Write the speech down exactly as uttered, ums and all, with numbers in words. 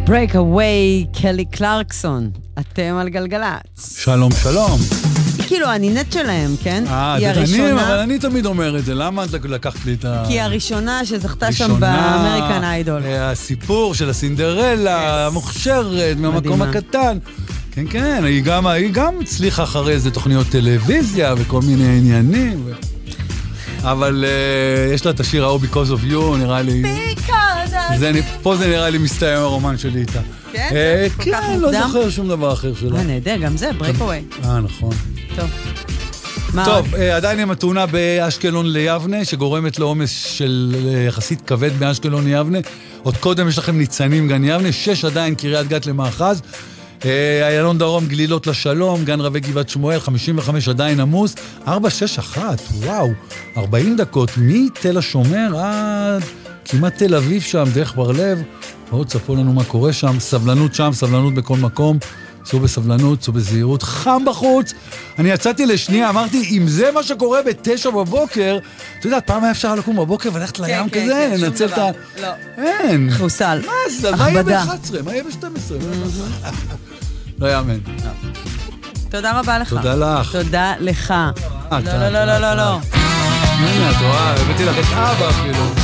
Break Away, קלי קלרקסון. אתם על גלגלץ. שלום, שלום. היא כאילו הנינט שלהם, כן? אה, זה הראשונה... אבל אני תמיד אומר את זה. למה את לקחת לי את ה... כי היא הראשונה שזכתה שם באמריקן איידול. הסיפור של הסינדרלה, המוכשרת, מהמקום הקטן. כן, כן, היא גם, היא גם הצליחה אחרי איזה תוכניות טלוויזיה וכל מיני עניינים. ו... אבל uh, יש לה את השיר ההוא Because of You, נראה לי... Because of זה, פה זה נראה לי מסתיים הרומן שלי איתה. כן? Uh, כן, לא זוכר שום דבר אחר שלה. אה, נהדר, גם זה, Break Away. אה, נכון. טוב. טוב, עדיין עם התאונה באשקלון ליבנה, שגורמת לעומס של יחסית כבד באשקלון ליבנה. עוד קודם יש לכם ניצנים גן יבנה, שש עדיין קריית גת למאחז. איילון דרום גלילות לשלום, גן רבי גבעת שמואל, חמישים וחמש עדיין עמוס, ארבע שש אחת, וואו, ארבעים דקות, מתל השומר עד כמעט תל אביב שם, דרך בר לב. עוד ספרו לנו מה קורה שם, סבלנות שם, סבלנות בכל מקום. צאו בסבלנות, צאו בזהירות, חם בחוץ. אני יצאתי לשנייה, אמרתי, אם זה מה שקורה בתשע בבוקר, אתה יודע, פעם היה אפשר לקום בבוקר ולכת לים כזה, לנצל את ה... לא. אין. חוסל. מה זה? מה יהיה ב-אחת עשרה? מה יהיה ב-שתים עשרה? לא יאמן. תודה רבה לך. תודה לך. תודה לך. לא, לא, לא, לא, לא. הנה, את רואה, הבאתי לך את אבא אפילו.